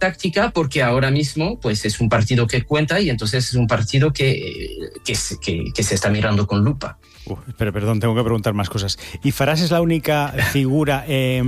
táctica porque ahora mismo pues es un partido que cuenta y entonces es un partido que se está mirando con lupa. Pero perdón, tengo que preguntar más cosas. ¿Y Farage es la única figura?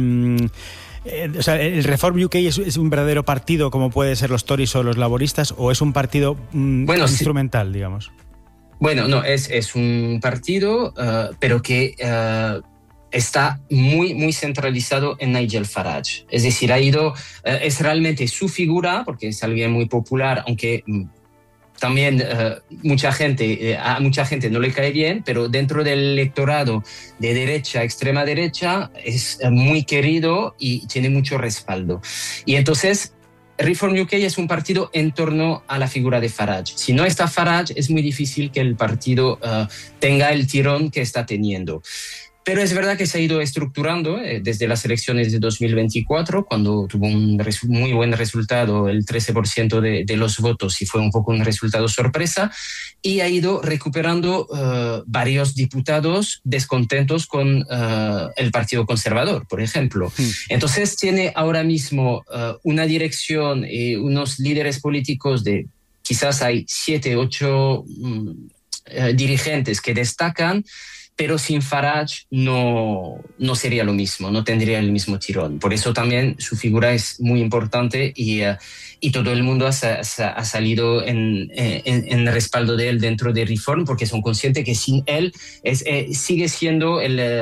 O sea, ¿el Reform UK es un verdadero partido como puede ser los Tories o los laboristas o es un partido instrumental, sí, digamos? Bueno, no, es un partido, pero que está muy centralizado en Nigel Farage. Es decir, es realmente su figura, porque es alguien muy popular, aunque también a mucha gente no le cae bien, pero dentro del electorado de derecha, extrema derecha, es muy querido y tiene mucho respaldo. Y entonces, Reform UK es un partido en torno a la figura de Farage. Si no está Farage, es muy difícil que el partido tenga el tirón que está teniendo. Pero es verdad que se ha ido estructurando desde las elecciones de 2024, cuando tuvo un muy buen resultado, el 13% de los votos, y fue un poco un resultado sorpresa, y ha ido recuperando varios diputados descontentos con el Partido Conservador, por ejemplo. Entonces tiene ahora mismo una dirección y unos líderes políticos quizás hay 7, 8 dirigentes que destacan, pero sin Farage no sería lo mismo, no tendría el mismo tirón. Por eso también su figura es muy importante y todo el mundo ha salido en respaldo de él dentro de Reform, porque son conscientes que sin él sigue siendo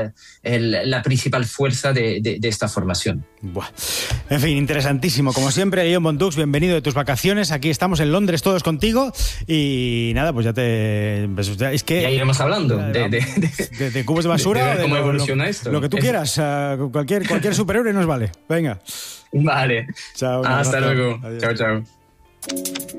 la principal fuerza de esta formación. Buah. En fin, interesantísimo. Como siempre, Guillaume Bondux, bienvenido de tus vacaciones. Aquí estamos en Londres todos contigo y nada, pues es que ya iremos hablando de cubos de basura, de cómo evoluciona esto. Lo que tú quieras, cualquier superhéroe nos vale. Venga. Vale. Chao. Hasta luego. Adiós. Chao.